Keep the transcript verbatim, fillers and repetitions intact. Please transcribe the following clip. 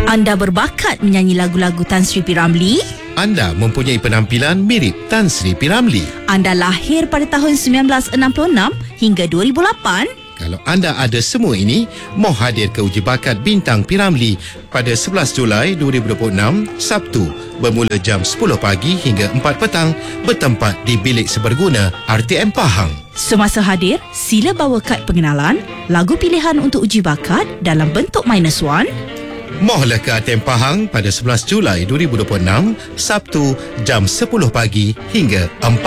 Anda berbakat menyanyi lagu-lagu Tan Sri P. Ramlee? Anda mempunyai penampilan mirip Tan Sri P. Ramlee? Anda lahir pada tahun sembilan belas enam puluh enam hingga dua ribu lapan? Kalau anda ada semua ini, mau hadir ke uji bakat Bintang P. Ramlee pada sebelas Julai dua ribu dua puluh enam, Sabtu, bermula jam sepuluh pagi hingga empat petang, bertempat di Bilik Seberguna R T M Pahang. Semasa hadir, sila bawa kad pengenalan, lagu pilihan untuk uji bakat dalam bentuk minus one. Mohlah ke R T M Pahang pada sebelas Julai dua ribu dua puluh enam, Sabtu, jam sepuluh pagi hingga empat